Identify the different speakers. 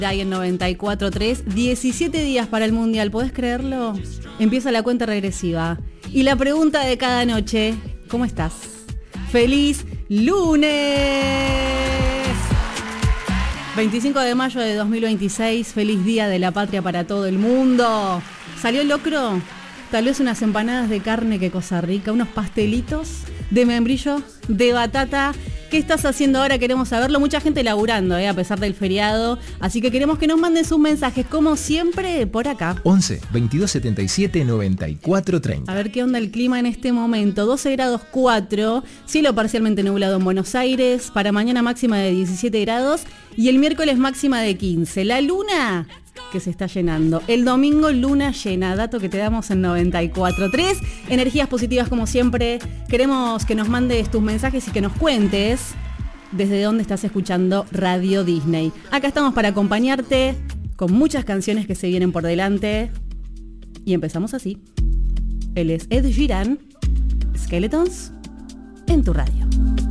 Speaker 1: Ahí en 94.3, 17 días para el Mundial, ¿podés creerlo? Empieza la cuenta regresiva. Y la pregunta de cada noche, ¿cómo estás? ¡Feliz lunes! 25 de mayo de 2026, feliz día de la patria para todo el mundo. ¿Salió el locro? Tal vez unas empanadas de carne, qué cosa rica, unos pastelitos de membrillo, de batata. ¿Qué estás haciendo ahora? Queremos saberlo. Mucha gente laburando, a pesar del feriado. Así que queremos que nos manden sus mensajes, como siempre, por acá.
Speaker 2: 11 22 77 94 30.
Speaker 1: A ver qué onda el clima en este momento. 12 grados 4, cielo parcialmente nublado en Buenos Aires. Para mañana máxima de 17 grados y el miércoles máxima de 15. La luna que se está llenando. El domingo luna llena, dato que te damos en 94.3. Energías positivas como siempre. Queremos que nos mandes tus mensajes y que nos cuentes desde dónde estás escuchando Radio Disney. Acá estamos para acompañarte con muchas canciones que se vienen por delante. Y empezamos así. Él es Ed Sheeran, Skeletons, en tu radio.